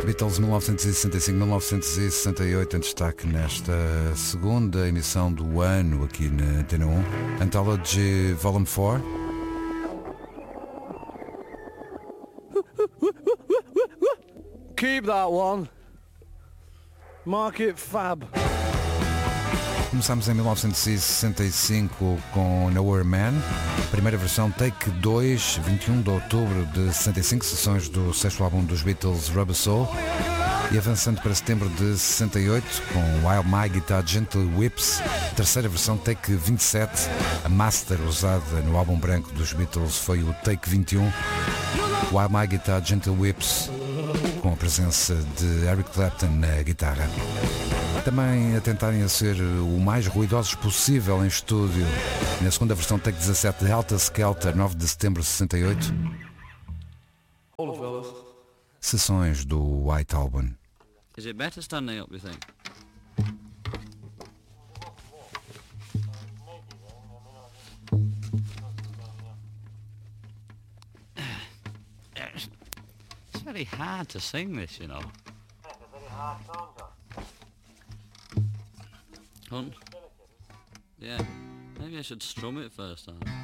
Beatles 1965-1968 em destaque nesta segunda emissão do ano aqui na Antena 1. Anthology Volume 4. Keep that one. Mark it fab. Começamos em 1965 com Nowhere Man, primeira versão Take 2, 21 de outubro de 65, sessões do sexto álbum dos Beatles, Rubber Soul, e avançando para setembro de 68 com While My Guitar Gently Whips, terceira versão Take 27, a master usada no álbum branco dos Beatles foi o Take 21, While My Guitar Gently Whips, com a presença de Eric Clapton na guitarra. Também a tentarem a ser o mais ruidosos possível em estúdio, na segunda versão Take 17 de Helter Skelter, 9 de setembro de 68. Sessões do White Album. Is it better standing up, you think? It's very hard to sing this, you know. Hunt? Yeah. Maybe I should strum it first time.